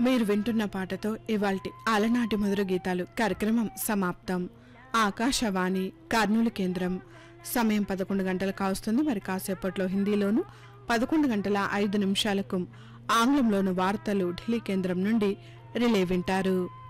మీరు వింటున్న పాటతో ఇవాల్టి అలనాటి మధుర గీతాలు కార్యక్రమం సమాప్తం. ఆకాశవాణి కర్నూలు కేంద్రం. సమయం 11 గంటలు కావస్తుంది. మరి కాసేపట్లో హిందీలోను 11:05 ఆంగ్లంలోను వార్తలు ఢిల్లీ కేంద్రం నుండి రిలే వింటారు.